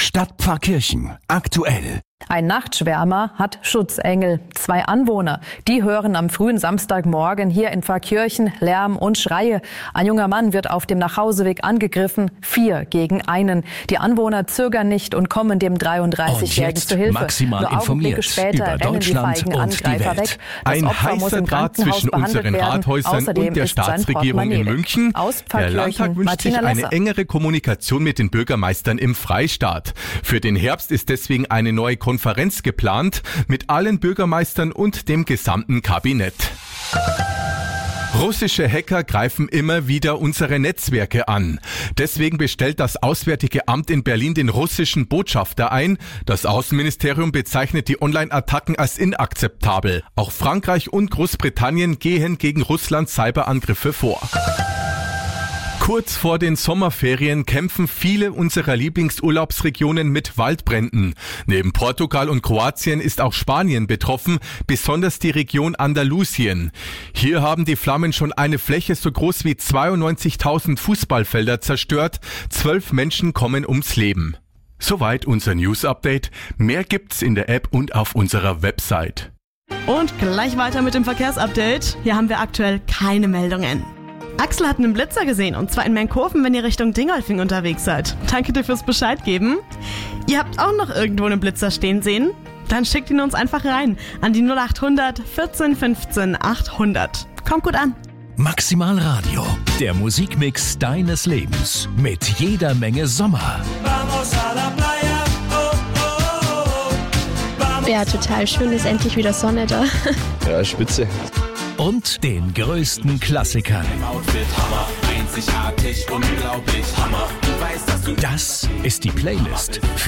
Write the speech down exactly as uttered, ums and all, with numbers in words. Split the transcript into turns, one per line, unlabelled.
Stadt Pfarrkirchen. Aktuell.
Ein Nachtschwärmer hat Schutzengel. Zwei Anwohner, die hören am frühen Samstagmorgen hier in Pfarrkirchen Lärm und Schreie. Ein junger Mann wird auf dem Nachhauseweg angegriffen. Vier gegen einen. Die Anwohner zögern nicht und kommen dem dreiunddreißigjährigen zu Hilfe.
Maximal
Nur
informiert
später
über
rennen
Deutschland
die feigen
und
Angreifer
die Welt.
weg. Das
Ein
Opfer muss
heißer
im
Draht
Krankenhaus
zwischen
behandelt
unseren
werden.
Rathäusern
Außerdem
und der
ist sein
Staatsregierung in
Portemonnaie
München.
Aus
Der Landtag wünscht sich
Martina
eine
Lesser.
engere Kommunikation mit den Bürgermeistern im Freistaat. Für den Herbst ist deswegen eine neue Konferenz geplant mit allen Bürgermeistern und dem gesamten Kabinett. Russische Hacker greifen immer wieder unsere Netzwerke an. Deswegen bestellt das Auswärtige Amt in Berlin den russischen Botschafter ein. Das Außenministerium bezeichnet die Online-Attacken als inakzeptabel. Auch Frankreich und Großbritannien gehen gegen Russlands Cyberangriffe vor. Kurz vor den Sommerferien kämpfen viele unserer Lieblingsurlaubsregionen mit Waldbränden. Neben Portugal und Kroatien ist auch Spanien betroffen, besonders die Region Andalusien. Hier haben die Flammen schon eine Fläche so groß wie zweiundneunzigtausend Fußballfelder zerstört. Zwölf Menschen kommen ums Leben. Soweit unser News-Update. Mehr gibt's in der App und auf unserer Website.
Und gleich weiter mit dem Verkehrsupdate. Hier haben wir aktuell keine Meldungen. Axel hat einen Blitzer gesehen, und zwar in Menkhofen, wenn ihr Richtung Dingolfing unterwegs seid. Danke dir fürs Bescheid geben. Ihr habt auch noch irgendwo einen Blitzer stehen sehen? Dann schickt ihn uns einfach rein an die null acht hundert vierzehn fünfzehn achthundert. Kommt gut an.
Maximal Radio, der Musikmix deines Lebens. Mit jeder Menge Sommer.
Ja, total schön, ist endlich wieder Sonne da.
Ja, spitze.
Und den größten Klassikern. Das ist die Playlist